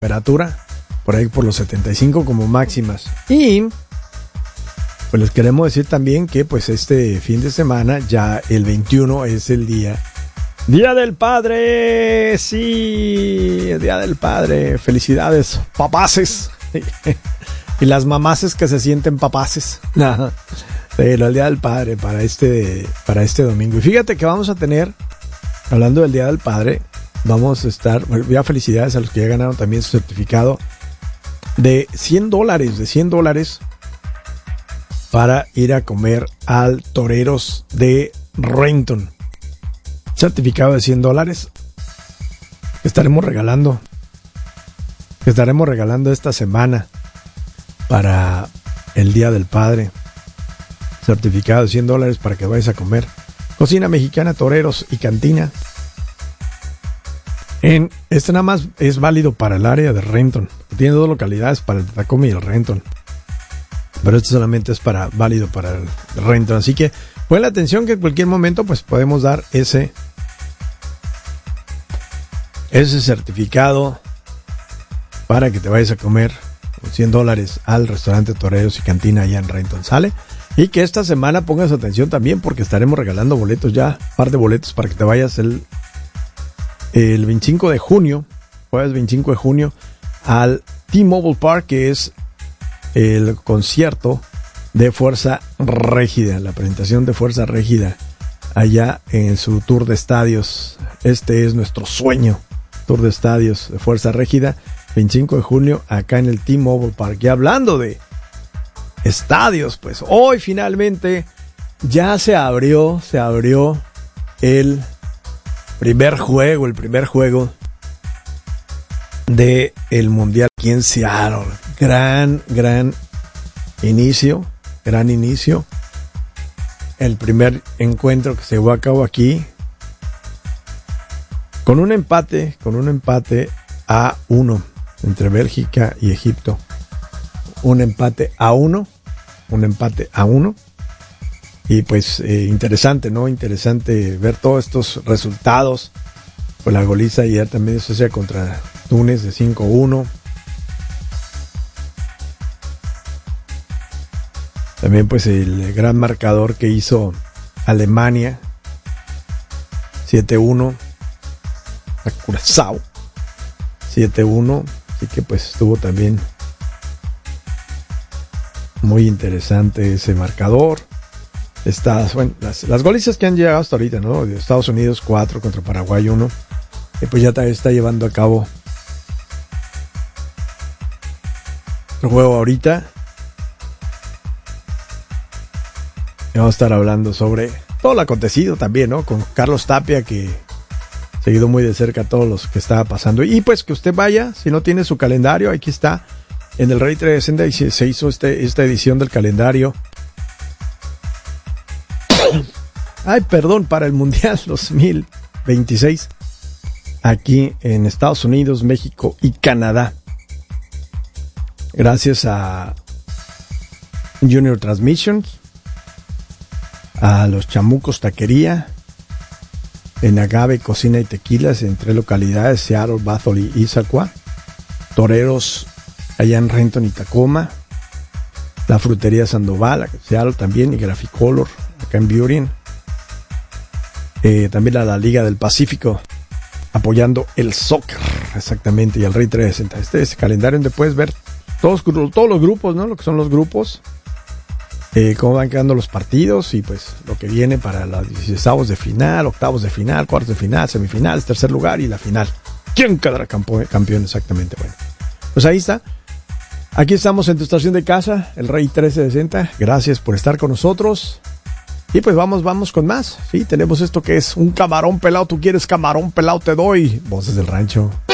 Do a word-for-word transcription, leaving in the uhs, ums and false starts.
temperatura, por ahí por los setenta y cinco como máximas. Y pues les queremos decir también que pues este fin de semana, ya el veintiuno es el día Día del Padre. Sí, el Día del Padre. Felicidades, papaces. Y las mamaces que se sienten papaces. Pero el Día del Padre para este, para este domingo. Y fíjate que vamos a tener, hablando del Día del Padre, vamos a estar, ya felicidades a los que ya ganaron también su certificado de cien dólares, de cien dólares para ir a comer al Toreros de Renton. Certificado de cien dólares que estaremos regalando, que estaremos regalando esta semana para el Día del Padre. Certificado de cien dólares para que vayas a comer. Cocina mexicana, toreros y cantina. En, este nada más es válido para el área de Renton. Tiene dos localidades, para el Tacoma y el Renton. Pero esto solamente es para, válido para el Renton. Así que pon la atención que en cualquier momento pues podemos dar ese, ese certificado para que te vayas a comer cien dólares al restaurante Toreros y Cantina allá en Renton. ¿Sale? Y que esta semana pongas atención también porque estaremos regalando boletos ya, un par de boletos para que te vayas el, el veinticinco de junio, jueves veinticinco de junio, al T-Mobile Park, que es el concierto de Fuerza Régida, la presentación de Fuerza Régida allá en su tour de estadios. Este es nuestro sueño, tour de estadios de Fuerza Régida, veinticinco de junio acá en el T-Mobile Park. Y hablando de estadios, pues hoy finalmente ya se abrió, se abrió el primer juego, el primer juego de el Mundial aquí en Seattle. Gran, gran inicio, gran inicio. El primer encuentro que se llevó a cabo aquí con un empate, con un empate a uno entre Bélgica y Egipto. Un empate a uno, un empate a uno. Y pues eh, interesante, ¿no? Interesante ver todos estos resultados. Pues la goliza ayer también se hacía contra Túnez de cinco uno. También pues el gran marcador que hizo Alemania, siete uno. A Curazao, siete uno. Así que pues estuvo también muy interesante ese marcador. Estas, bueno, las, las golizas que han llegado hasta ahorita, ¿no? De Estados Unidos cuatro contra Paraguay uno. Y pues ya está llevando a cabo el juego ahorita. Y vamos a estar hablando sobre todo lo acontecido también, ¿no? Con Carlos Tapia, que ha seguido muy de cerca todos los que estaba pasando. Y pues que usted vaya, si no tiene su calendario, aquí está. En el Rey trescientos sesenta y se, se hizo este, esta edición del calendario. Ay, perdón, para el Mundial dos mil veintiséis. Aquí en Estados Unidos, México y Canadá. Gracias a Junior Transmissions, a los Chamucos Taquería, en Agave Cocina y Tequilas, en tres localidades, Seattle, Bethel y Issaquah. Toreros allá en Renton y Tacoma. La Frutería Sandoval, Seattle también, y Graficolor acá en Burien. Eh, también a la Liga del Pacífico, apoyando el soccer, exactamente, y el Rey trescientos sesenta. Este es el calendario donde puedes ver todos, todos los grupos, ¿no? Lo que son los grupos, eh, cómo van quedando los partidos y pues lo que viene para los dieciseisavos de final, octavos de final, cuartos de final, semifinales, tercer lugar y la final. ¿Quién quedará campo- campeón exactamente? Bueno, pues ahí está. Aquí estamos en tu estación de casa, el Rey trescientos sesenta. Gracias por estar con nosotros. Y pues vamos, vamos con más. Sí, tenemos esto que es un camarón pelado. Tú quieres camarón pelado, te doy. Voces del Rancho.